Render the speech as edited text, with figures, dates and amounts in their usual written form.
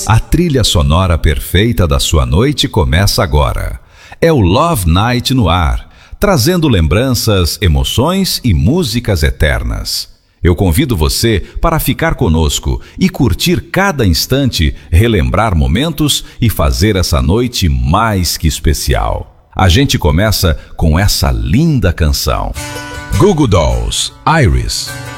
A trilha sonora perfeita da sua noite começa agora. É o Love Night no ar, trazendo lembranças, emoções e músicas eternas. Eu convido você para ficar conosco e curtir cada instante, relembrar momentos e fazer essa noite mais que especial. A gente começa com essa linda canção. Goo Goo Dolls, Iris.